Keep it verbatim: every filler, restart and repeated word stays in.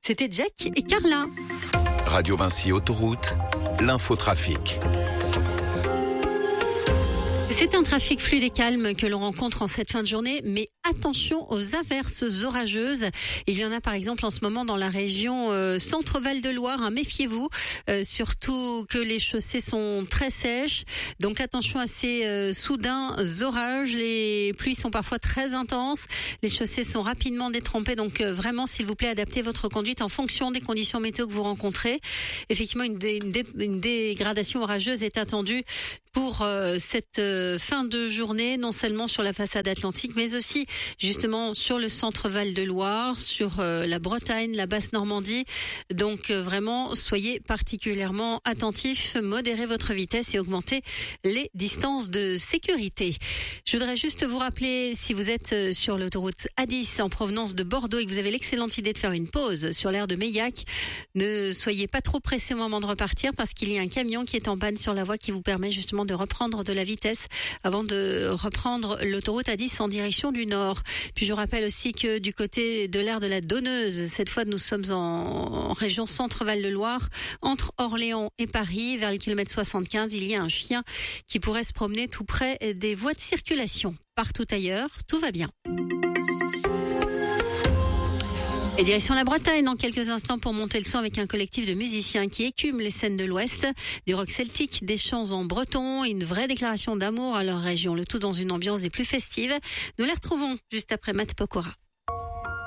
C'était Jack et Carla. Radio Vinci Autoroute, l'infotrafic. C'est un trafic fluide et calme que l'on rencontre en cette fin de journée, mais attention aux averses orageuses. Il y en a par exemple en ce moment dans la région euh, Centre-Val de Loire. Hein, méfiez-vous, euh, surtout que les chaussées sont très sèches. Donc attention à ces euh, soudains orages. Les pluies sont parfois très intenses. Les chaussées sont rapidement détrempées. Donc euh, vraiment, s'il vous plaît, adaptez votre conduite en fonction des conditions météo que vous rencontrez. Effectivement, une, dé, une, dé, une dégradation orageuse est attendue pour euh, cette euh, fin de journée, non seulement sur la façade atlantique, mais aussi justement sur le centre-Val de Loire, sur euh, la Bretagne, la Basse-Normandie. Donc euh, vraiment, soyez particulièrement attentifs, modérez votre vitesse et augmentez les distances de sécurité. Je voudrais juste vous rappeler, si vous êtes sur l'autoroute A dix en provenance de Bordeaux et que vous avez l'excellente idée de faire une pause sur l'aire de Meillac, ne soyez pas trop pressés au moment de repartir parce qu'il y a un camion qui est en panne sur la voie qui vous permet justement de reprendre de la vitesse avant de reprendre l'autoroute A dix en direction du nord. Puis je vous rappelle aussi que du côté de l'aire de la Donneuse, cette fois nous sommes en, en région Centre-Val de Loire, entre Orléans et Paris, vers le kilomètre soixante-quinze, il y a un chien qui pourrait se promener tout près des voies de circulation. Partout ailleurs, tout va bien. Et direction la Bretagne dans quelques instants pour monter le son avec un collectif de musiciens qui écument les scènes de l'Ouest, du rock celtique, des chants en breton, une vraie déclaration d'amour à leur région, le tout dans une ambiance des plus festives. Nous les retrouvons juste après Matt Pokora.